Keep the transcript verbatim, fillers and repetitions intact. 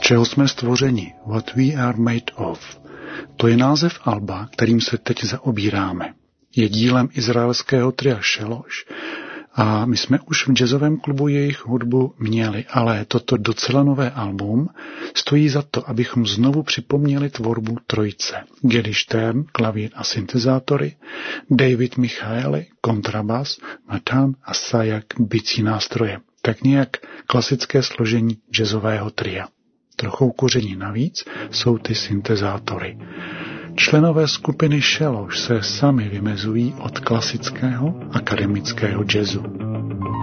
čeho jsme stvořeni, What We Are Made Of. To je název alba, kterým se teď zaobíráme. Je dílem izraelského tria Šeloš a my jsme už v jazzovém klubu jejich hudbu měli, ale toto docela nové album stojí za to, abychom znovu připomněli tvorbu trojice. Gedy Stern, klavír a syntezátory, David Michaeli, kontrabas, Matan a Sajak, bicí nástroje. Tak nějak klasické složení jazzového tria. Trochou koření navíc jsou ty syntezátory. Členové skupiny Šeloš se sami vymezují od klasického akademického jazzu.